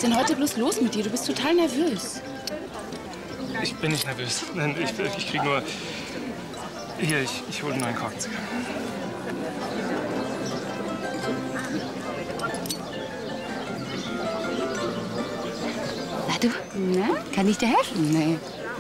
denn heute bloß los mit dir? Du bist total nervös. Ich bin nicht nervös. Nein, ich krieg nur... Hier, ich hole einen neuen Korkenzieher. Na du, na? Kann ich dir helfen? Nee.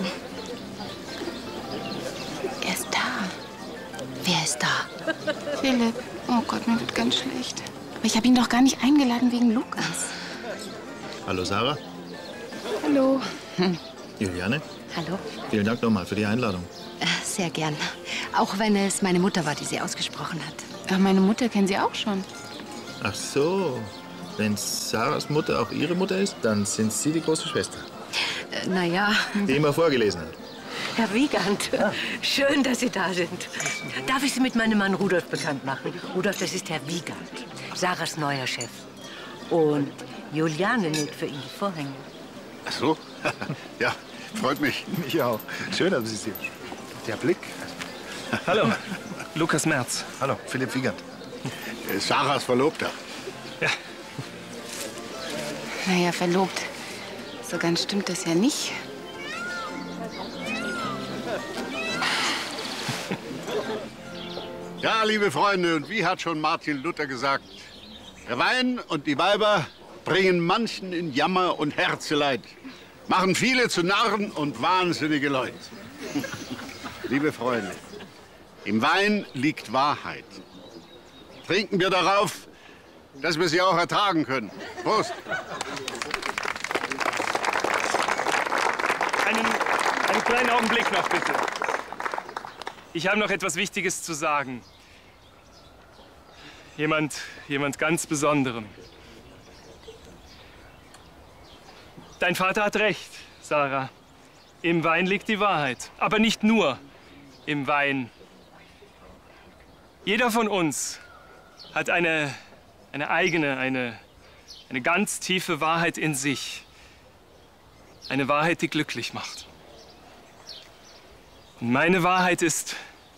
Er ist da. Wer ist da? Philipp. Oh Gott, mir wird ganz schlecht. Aber ich habe ihn doch gar nicht eingeladen wegen Lukas. Hallo Sarah. Hallo. Juliane. Hallo. Vielen Dank nochmal für die Einladung. Sehr gern. Auch wenn es meine Mutter war, die sie ausgesprochen hat. Ach, meine Mutter kennen Sie auch schon. Ach so. Wenn Sarahs Mutter auch Ihre Mutter ist, dann sind Sie die große Schwester. Naja. Die immer vorgelesen hat. Herr Wiegand, schön, dass Sie da sind. Darf ich Sie mit meinem Mann Rudolf bekannt machen? Rudolf, das ist Herr Wiegand, Sarahs neuer Chef. Und Juliane näht für ihn die Vorhänge. Ach so? Ja, freut mich. Mich auch. Schön, dass Sie sind. Der Blick. Hallo, Lukas Merz. Hallo, Philipp Wiegand. Er ist Sarahs Verlobter. Ja. Naja, verlobt. So ganz stimmt das ja nicht. Ja, liebe Freunde, und wie hat schon Martin Luther gesagt, der Wein und die Weiber bringen manchen in Jammer und Herzeleid, machen viele zu Narren und wahnsinnige Leute. Liebe Freunde, im Wein liegt Wahrheit. Trinken wir darauf, dass wir sie auch ertragen können. Prost! Einen kleinen Augenblick noch, bitte. Ich habe noch etwas Wichtiges zu sagen. Jemand ganz Besonderem. Dein Vater hat recht, Sarah. Im Wein liegt die Wahrheit. Aber nicht nur im Wein. Jeder von uns hat eine eigene, eine ganz tiefe Wahrheit in sich. Eine Wahrheit, die glücklich macht. Und meine Wahrheit ist,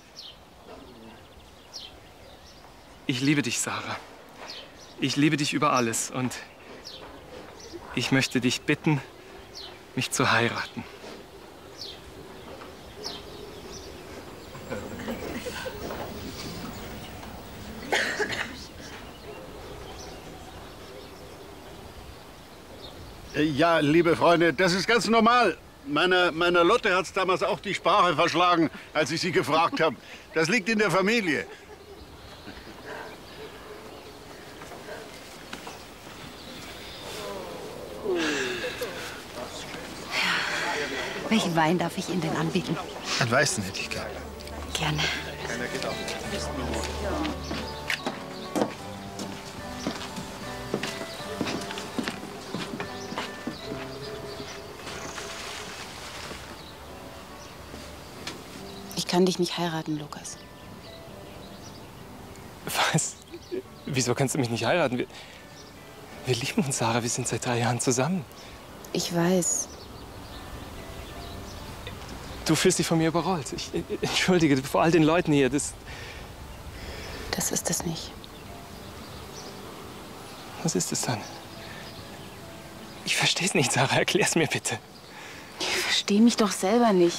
ich liebe dich, Sarah. Ich liebe dich über alles und ich möchte dich bitten, mich zu heiraten. Ja, liebe Freunde, das ist ganz normal. Meiner Lotte hat es damals auch die Sprache verschlagen, als ich sie gefragt habe. Das liegt in der Familie. Welchen Wein darf ich Ihnen denn anbieten? Einen weißen hätte ich gerne. Gerne. Ich kann dich nicht heiraten, Lukas. Was? Wieso kannst du mich nicht heiraten? Wir lieben uns, Sarah. Wir sind seit 3 Jahren zusammen. Ich weiß. Du fühlst dich von mir überrollt. Entschuldige, vor all den Leuten hier. Das ist es nicht. Was ist es dann? Ich versteh's nicht, Sarah. Erklär's mir bitte. Ich verstehe mich doch selber nicht.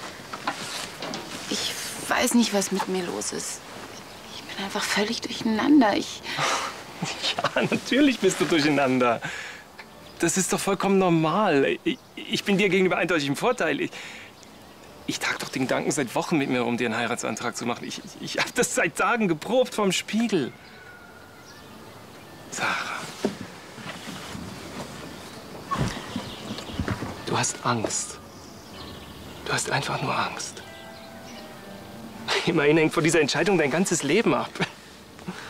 Ich weiß nicht, was mit mir los ist. Ich bin einfach völlig durcheinander. Ja, natürlich bist du durcheinander. Das ist doch vollkommen normal. Ich bin dir gegenüber eindeutig im Vorteil. Ich trage doch den Gedanken seit Wochen mit mir, um dir einen Heiratsantrag zu machen. Ich habe das seit Tagen geprobt vom Spiegel. Sarah. Du hast Angst. Du hast einfach nur Angst. Immerhin hängt von dieser Entscheidung dein ganzes Leben ab.